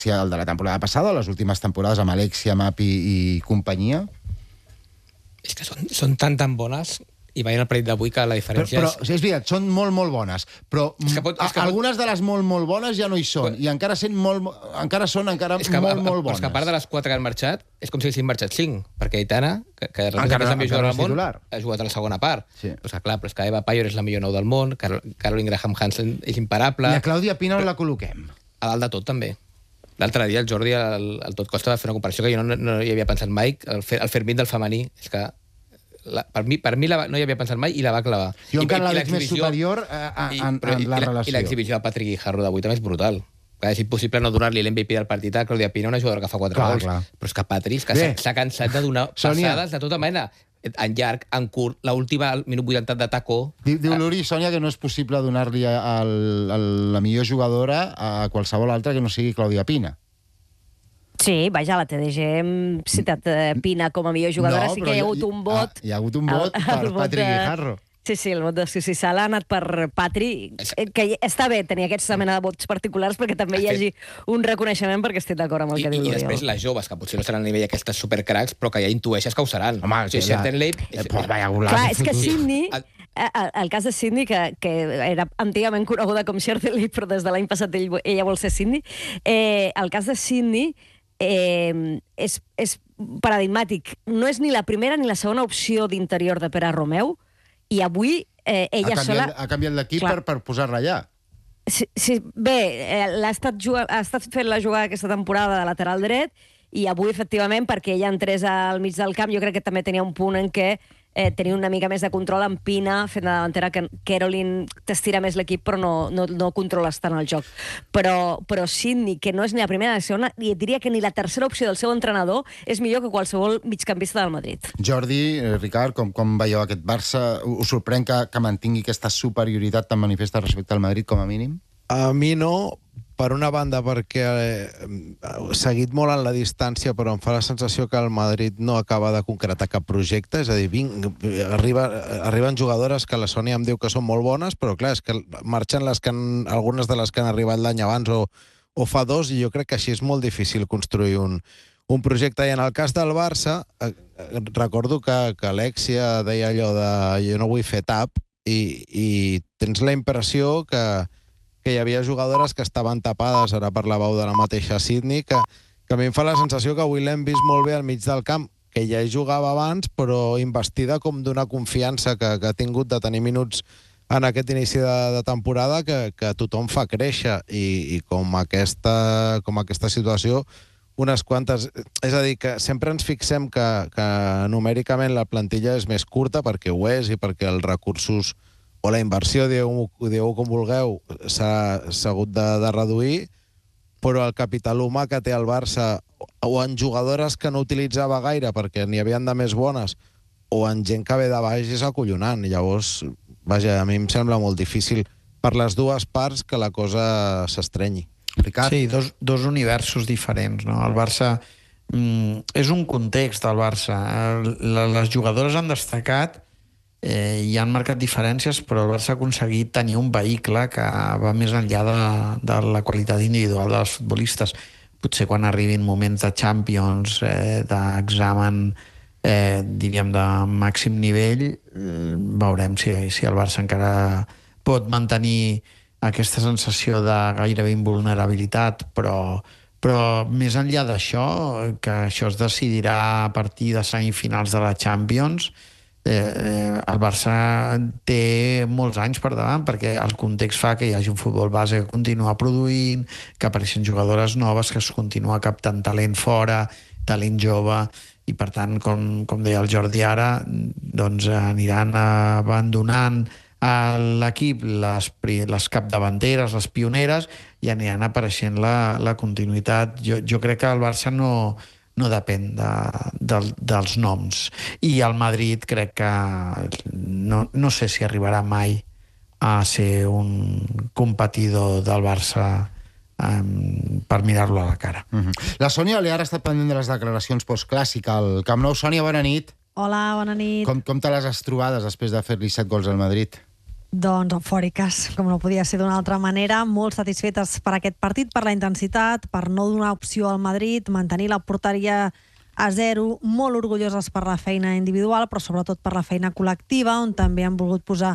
el de la temporada passada o les últimes temporades amb Alexia, Mapi i companyia? És que són tan bones, i veient el partit d'avui que la diferència però és veritat, són molt bones, però algunes de les molt bones ja no hi són, i encara són molt bones. Però és que a part de les 4 que han marxat, és com si haguessin marxat 5, perquè Aitana, que és la millor jugadora del món, ha jugat a la segona part. Però és que Eva Payor és la millor 9 del món, Caroline Graham Hansen és imparable. I la Clàudia Pina on la col·loquem? A dalt de tot, també. L'altre dia el Jordi, el Tot Costa, va fer una comparació que jo no hi havia pensat mai, el Fermín del femení. És que per mi no hi havia pensat mai i la va clavar. Jo encara la veig més superior en la relació. I l'exhibició de Patrick Guijarro d'avui també és brutal. És impossible no donar-li l'MVP del partit a Clàudia Pina, una jugadora que fa 4 gols. Però és que Patrick s'ha cansat de donar passades de tota mena. En llarg, en curt, l'última al minut 80 de tacó. Diu l'Uri, Sònia, que no és possible donar-li la millor jugadora a qualsevol altra que no sigui Clàudia Pina. Sí, vaja, la TDG hem citat Pina com a millor jugadora, sí que hi ha hagut un vot. Hi ha hagut un vot per Patrick Guijarro. Sí, el vot de Sala ha anat per Patri, que està bé tenir aquesta mena de vots particulars perquè també hi hagi un reconeixement, perquè estic d'acord amb el que diu l'Oriol. I després les joves, que potser no seran a nivell d'aquestes supercracs, però que ja intueixes que ho seran. Home, clar, és que Sydney... El cas de Sydney, que era antigament coneguda com Shirley, però des de l'any passat ella vol ser Sydney, el cas de Sydney és paradigmàtic. No és ni la primera ni la segona opció d'interior de Pere Romeu, i avui ella sola... Ha canviat l'equip per posar-la allà. Sí, bé, ha estat fent la jugada aquesta temporada de lateral dret, i avui, efectivament, perquè ella entrés al mig del camp, jo crec que també tenia un punt en què tenia una mica més de control amb Pina, fent de davantera, que Caroline t'estira més l'equip, però no controles tant el joc. Però Sydney, que no és ni la primera ni la segona, i et diria que ni la tercera opció del seu entrenador és millor que qualsevol migcampista del Madrid. Jordi, Ricard, com veieu aquest Barça? Us sorprèn que mantingui aquesta superioritat tan manifesta respecte al Madrid, com a mínim? A mi no, per una banda perquè he seguit molt en la distància, però em fa la sensació que el Madrid no acaba de concretar cap projecte, és a dir, arriben jugadores que la Sònia em diu que són molt bones, però clar, és que marxen algunes de les que han arribat l'any abans o fa 2, i jo crec que així és molt difícil construir un projecte. I en el cas del Barça, recordo que Alexia deia allò de jo no vull fer tap, i tens la impressió que hi havia jugadores que estaven tapades, ara parlàveu de la mateixa Sydney, que a mi em fa la sensació que avui l'hem vist molt bé al mig del camp, que ja hi jugava abans, però investida com d'una confiança que ha tingut de tenir minuts en aquest inici de temporada que tothom fa créixer, i com aquesta situació, unes quantes... És a dir, que sempre ens fixem que numèricament la plantilla és més curta, perquè ho és, i perquè els recursos o la inversió, dieu com vulgueu, s'ha hagut de reduir, però el capital humà que té el Barça, o en jugadores que no utilitzava gaire perquè n'hi havien de més bones, o en gent que ve de baix, és acollonant. Llavors, vaja, a mi em sembla molt difícil per les dues parts que la cosa s'estrenyi. Ricard? Sí, dos universos diferents, no? El Barça... és un context, el Barça. Les jugadores han destacat i han marcat diferències, però el Barça ha aconseguit tenir un vehicle que va més enllà de la qualitat individual dels futbolistes. Potser quan arribin moments de Champions, d'examen, diríem, de màxim nivell, veurem si el Barça encara pot mantenir aquesta sensació de gairebé invulnerabilitat, però més enllà d'això, que això es decidirà a partir de semifinals de la Champions, el Barça té molts anys per davant, perquè el context fa que hi hagi un futbol base que continua produint, que apareixen jugadores noves, que es continua captant talent fora, talent jove, i per tant, com deia el Jordi ara, doncs aniran abandonant a l'equip les capdavanteres, les pioneres, i aniran apareixent la continuïtat. Jo crec que el Barça no depèn dels noms. I el Madrid crec que no sé si arribarà mai a ser un competidor del Barça per mirar-lo a la cara. La Sònia Alear ha estat pendent de les declaracions postclàssic al Camp Nou. Sònia, bona nit. Hola, bona nit. Com te les has trobades després de fer-li 7 gols al Madrid? Doncs eufòriques, com no podia ser d'una altra manera, molt satisfetes per aquest partit, per la intensitat, per no donar opció al Madrid, mantenir la porteria a 0, molt orgulloses per la feina individual, però sobretot per la feina col·lectiva, on també ha volgut posar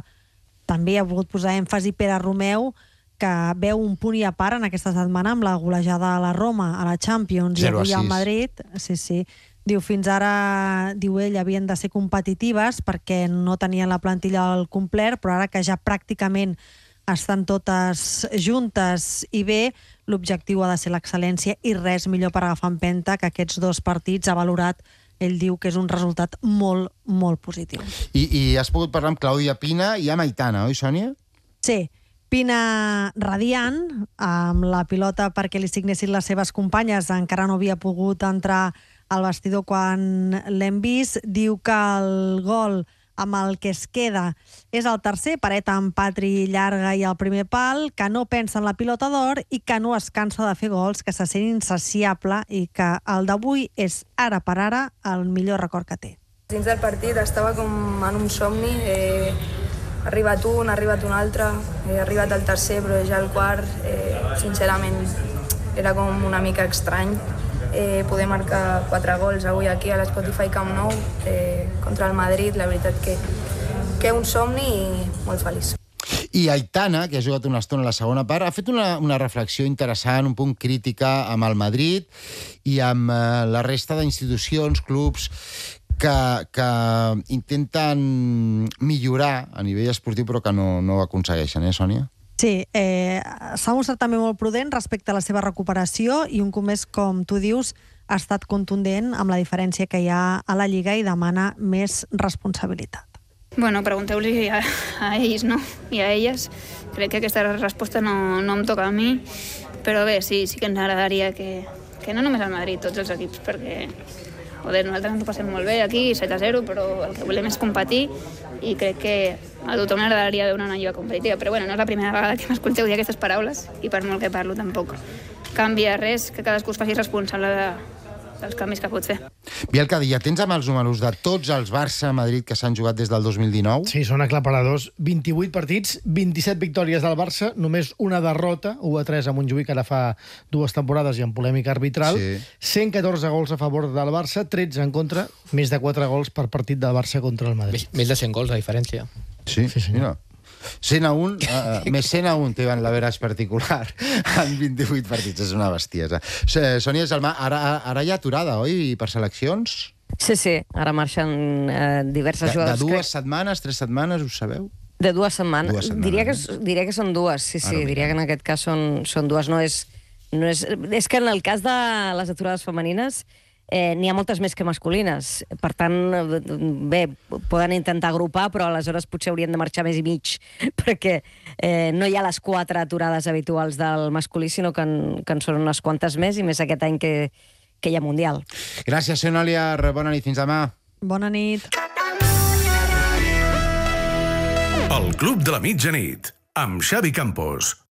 èmfasi Pere Romeu, que veu un punt i a part en aquesta setmana amb la golejada a la Roma, a la Champions, i avui al Madrid. Sí. Diu, fins ara, diu ell, havien de ser competitives perquè no tenien la plantilla al complet, però ara que ja pràcticament estan totes juntes i bé, l'objectiu ha de ser l'excel·lència i res millor per agafar empenta que aquests 2 partits ha valorat. Ell diu que és un resultat molt, molt positiu. I has pogut parlar amb Clàudia Pina i amb Aitana, oi, Sònia? Sí. Pina radiant, amb la pilota perquè li signessin les seves companyes, encara no havia pogut entrar al vestidor quan l'hem vist. Diu que el gol amb el que es queda és el tercer, pareta amb Patri llarga i el primer pal, que no pensa en la pilota d'or i que no es cansa de fer gols, que se sent insaciable i que el d'avui és ara per ara el millor record que té. Dins del partit estava com en un somni, ha arribat un altre, ha arribat el tercer, però ja el quart, sincerament, era com una mica estrany. Poder marcar 4 gols avui aquí a l'Spotify Camp Nou contra el Madrid, la veritat que un somni i molt feliç. I Aitana, que ha jugat una estona a la segona part, ha fet una reflexió interessant, un punt crítica amb el Madrid i amb la resta d'institucions, clubs, que intenten millorar a nivell esportiu però que no ho aconsegueixen, Sònia? Sí, s'ha mostrat també molt prudent respecte a la seva recuperació i un cop més, com tu dius, ha estat contundent amb la diferència que hi ha a la Lliga i demana més responsabilitat. Bueno, pregunteu-li a ells, no? I a elles. Crec que aquesta resposta no em toca a mi, però bé, sí que ens agradaria que no només al Madrid, tots els equips, perquè nosaltres ens ho passem molt bé aquí, 7-0, però el que volem és competir i crec que a tothom m'agradaria veure una Lliga competitiva, però bueno, no és la primera vegada que m'escolteu dir aquestes paraules i per molt que parlo tampoc canvia res, que cadascú es faci responsable dels canvis que pot fer. Biel Cadilla, tens amb els números de tots els Barça-Madrid que s'han jugat des del 2019? Sí, són aclaparadors. 28 partits, 27 victòries del Barça, només una derrota, 1-3 a Montjuïc, ara fa 2 temporades i amb polèmica arbitral. Sí. 114 gols a favor del Barça, 13 en contra, més de 4 gols per partit del Barça contra el Madrid. Més de 100 gols, la diferència. Sí, mira. 100-1, més 100-1 té l'average particular en 28 partits, és una bestiesa. Sònia Gelmà, ara hi ha aturada, oi, per seleccions? Sí, ara marxen diverses jugadors. De 2 setmanes, 3 setmanes, ho sabeu? De 2 setmanes. Diria que són 2, sí, diria que en aquest cas són 2. És que en el cas de les aturades femenines n'hi ha moltes més que masculines. Per tant, bé, poden intentar agrupar, però aleshores potser haurien de marxar més i mig, perquè no hi ha les 4 aturades habituals del masculí, sinó que en són unes quantes més, i més aquest any que hi ha Mundial. Gràcies, Senòlia. Bona nit, fins demà. Bona nit. El Club de la Mitjanit, amb Xavi Campos.